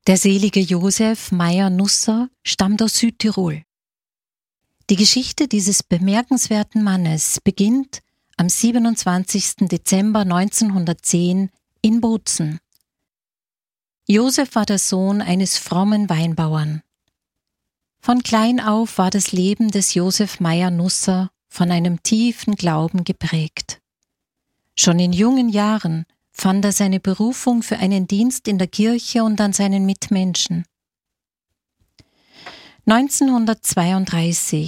Der selige Josef Meyer-Nusser stammt aus Südtirol. Die Geschichte dieses bemerkenswerten Mannes beginnt am 27. Dezember 1910 in Bozen. Josef war der Sohn eines frommen Weinbauern. Von klein auf war das Leben des Josef Meyer-Nusser von einem tiefen Glauben geprägt. Schon in jungen Jahren fand er seine Berufung für einen Dienst in der Kirche und an seinen Mitmenschen. 1932